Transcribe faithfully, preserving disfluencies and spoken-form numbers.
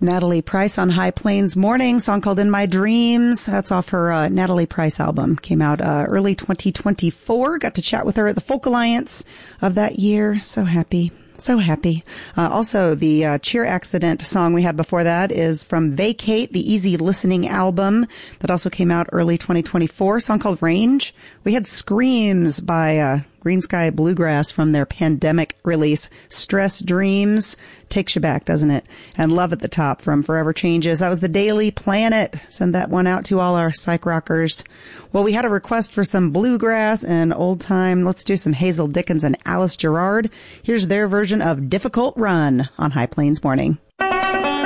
Natalie Price on High Plains Morning, song called In My Dreams. That's off her uh, Natalie Price album. Came out uh, early twenty twenty-four. Got to chat with her at the Folk Alliance of that year. So happy. So happy. Uh, also, the uh, Cheer Accident song we had before that is from Vacate, the Easy Listening album that also came out early twenty twenty-four. A song called Range. We had Screams by uh, Green Sky Bluegrass from their pandemic release. Stress Dreams takes you back, doesn't it? And Love at the Top from Forever Changes. That was the Daily Planet. Send that one out to all our psych rockers. Well, we had a request for some bluegrass and old time. Let's do some Hazel Dickens and Alice Gerrard. Here's their version of Difficult Run on High Plains Morning.